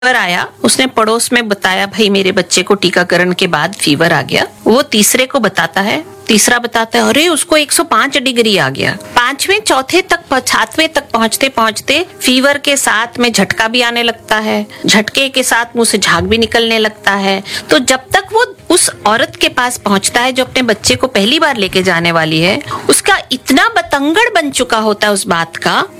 Fever आया, उसने पड़ोस में बताया भाई मेरे बच्चे को टीकाकरण के बाद फीवर आ गया। वो तीसरे को बताता है, तीसरा बताता है अरे उसको 105 डिग्री आ गया। पांचवें चौथे तक सातवें तक पहुंचते पहुंचते फीवर के साथ में झटका भी आने लगता है, झटके के साथ मुंह से झाग भी निकलने लगता है। तो जब तक वो उस औरत के पास पहुंचता है जो अपने बच्चे को पहली बार लेके जाने वाली है, उसका इतना बतंगड़ बन चुका होता है उस बात का